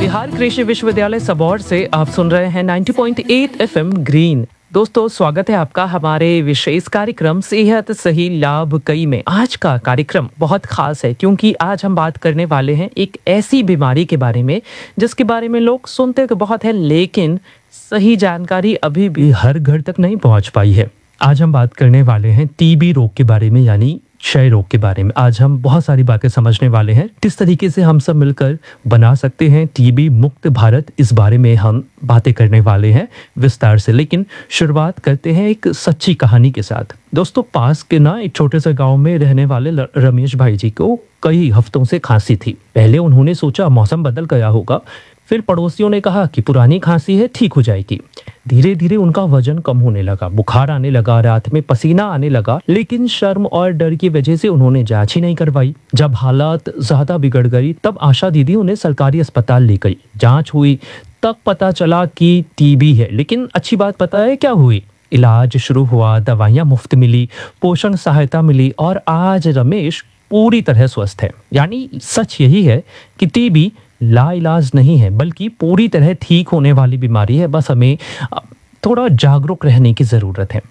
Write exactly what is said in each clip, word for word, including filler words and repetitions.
बिहार कृषि विश्वविद्यालय सबौर से आप सुन रहे हैं नब्बे पॉइंट आठ एफएम ग्रीन। दोस्तों, स्वागत है आपका हमारे विशेष कार्यक्रम सेहत सही लाभ कई में। आज का कार्यक्रम बहुत खास है क्योंकि आज हम बात करने वाले हैं एक ऐसी बीमारी के बारे में जिसके बारे में लोग सुनते तो बहुत है, लेकिन सही जानकारी अभी भी हर घर तक नहीं पहुंच पाई है। आज हम बात करने वाले हैं टीबी रोग के बारे में, यानी क्षय रोग के बारे में। आज हम बहुत सारी बातें समझने वाले हैं, किस तरीके से हम सब मिलकर बना सकते हैं टीबी मुक्त भारत। इस बारे में हम बातें करने वाले हैं विस्तार से, लेकिन शुरुआत करते हैं एक सच्ची कहानी के साथ। दोस्तों, पास के ना एक छोटे से गांव में रहने वाले रमेश भाई जी को कई हफ्तों से खांसी थी। पहले उन्होंने सोचा मौसम बदल गया होगा, फिर पड़ोसियों ने कहा कि पुरानी खांसी है, ठीक हो जाएगी। धीरे धीरे उनका वजन कम होने लगा, बुखार आने लगा, रात में पसीना आने लगा, लेकिन शर्म और डर की वजह से उन्होंने जांच ही नहीं करवाई। जब हालात ज्यादा बिगड़ गई तब आशा दीदी उन्हें सरकारी अस्पताल ले गई। जांच हुई, तब पता चला कि टीबी है। लेकिन अच्छी बात पता है क्या हुई? इलाज शुरू हुआ, दवाइयां मुफ्त मिली, पोषण सहायता मिली और आज रमेश पूरी तरह स्वस्थ है। यानी सच यही है कि टीबी लाइलाज नहीं है, बल्कि पूरी तरह ठीक होने वाली बीमारी है। बस हमें थोड़ा जागरूक रहने की ज़रूरत है।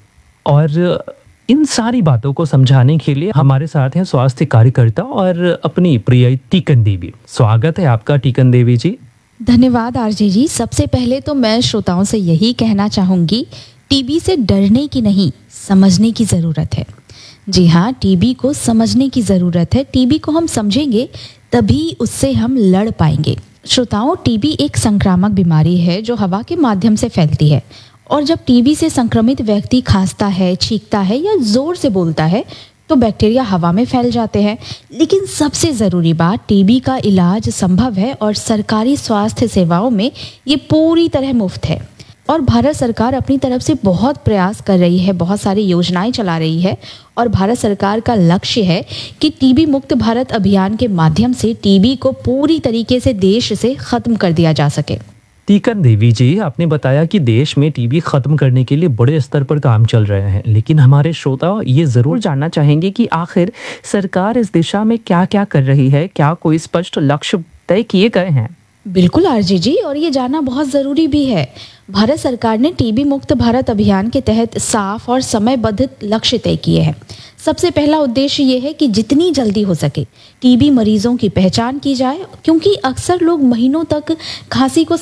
और इन सारी बातों को समझाने के लिए हमारे साथ हैं स्वास्थ्य कार्यकर्ता और अपनी प्रिय टीकन देवी। स्वागत है आपका टीकन देवी जी। धन्यवाद आरजे जी। सबसे पहले तो मैं श्रोताओं से यही कहना चाहूँगी, टीबी से डरने की नहीं, समझने की ज़रूरत है। जी हाँ, टीबी को समझने की ज़रूरत है। टीबी को हम समझेंगे तभी उससे हम लड़ पाएंगे। श्रोताओं, टीबी एक संक्रामक बीमारी है जो हवा के माध्यम से फैलती है। और जब टीबी से संक्रमित व्यक्ति खांसता है, छींकता है या जोर से बोलता है तो बैक्टीरिया हवा में फैल जाते हैं। लेकिन सबसे ज़रूरी बात, टीबी का इलाज संभव है और सरकारी स्वास्थ्य सेवाओं में ये पूरी तरह मुफ्त है। और भारत सरकार अपनी तरफ से बहुत प्रयास कर रही है, बहुत सारी योजनाएं चला रही है। और भारत सरकार का लक्ष्य है कि टीबी मुक्त भारत अभियान के माध्यम से टीबी को पूरी तरीके से देश से खत्म कर दिया जा सके। टीकन देवी जी, आपने बताया कि देश में टीबी खत्म करने के लिए बड़े स्तर पर काम चल रहे हैं, लेकिन हमारे श्रोता ये जरूर जानना चाहेंगे कि आखिर सरकार इस दिशा में क्या क्या कर रही है। क्या कोई स्पष्ट लक्ष्य तय किए गए हैं? बिल्कुल आरजी जी, और ये जानना बहुत ज़रूरी भी है। भारत सरकार ने टीबी मुक्त भारत अभियान के तहत साफ और समयबद्ध लक्ष्य तय किए हैं। सबसे पहला उद्देश्य ये है कि जितनी जल्दी हो सके टीबी मरीजों की पहचान की जाए, क्योंकि अक्सर लोग महीनों तक खांसी को